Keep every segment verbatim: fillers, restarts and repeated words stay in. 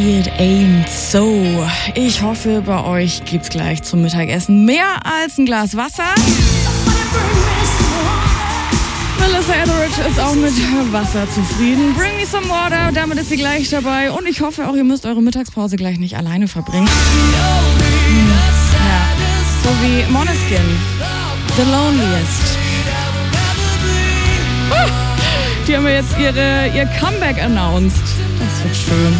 It ain't so. Ich hoffe, bei euch gibt's gleich zum Mittagessen mehr als ein Glas Wasser. Melissa Etheridge ist auch mit Wasser zufrieden. Bring me some water, damit ist sie gleich dabei. Und ich hoffe auch, ihr müsst eure Mittagspause gleich nicht alleine verbringen. Hm. Ja, so wie Måneskin, The Loneliest. Uh, die haben jetzt ihre, ihr Comeback announced. Das wird schön.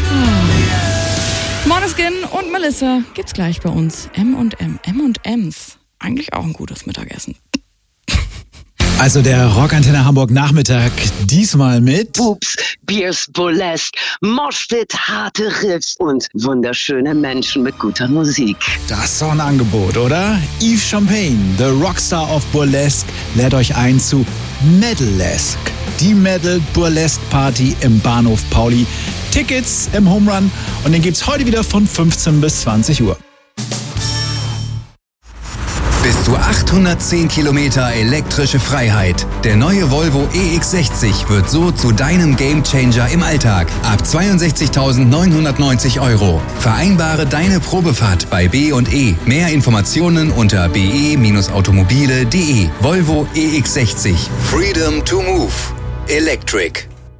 Oh. Måneskin und Melissa gibt's gleich bei uns. M und M, M und M's. Eigentlich auch ein gutes Mittagessen. Also der Rockantenne Hamburg Nachmittag, diesmal mit Pups, Biers, Burlesque, Moshpit, harte Riffs und wunderschöne Menschen mit guter Musik. Das ist doch ein Angebot, oder? Yves Champagne, the Rockstar of Burlesque, lädt euch ein zu Metalesque, die Metal-Burlesque-Party im Bahnhof Pauli. Tickets im Home Run und den gibt's heute wieder von fünfzehn bis zwanzig Uhr. Bis zu achthundertzehn Kilometer elektrische Freiheit. Der neue Volvo E X sechzig wird so zu deinem Gamechanger im Alltag. Ab zweiundsechzigtausendneunhundertneunzig Euro. Vereinbare deine Probefahrt bei B und E. Mehr Informationen unter b e automobile punkt de. Volvo E X sechzig. Freedom to move. Electric.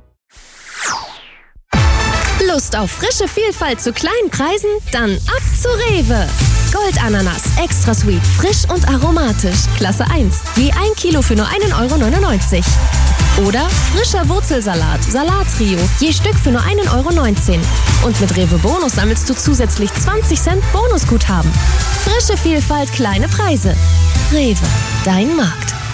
Lust auf frische Vielfalt zu kleinen Preisen? Dann ab zu Rewe. Goldananas, extra sweet, frisch und aromatisch. Klasse eins, je ein Kilo für nur ein Euro neunundneunzig. Oder frischer Wurzelsalat, Salattrio, je Stück für nur ein Euro neunzehn. Und mit Rewe Bonus sammelst du zusätzlich zwanzig Cent Bonusguthaben. Frische Vielfalt, kleine Preise. Rewe, dein Markt.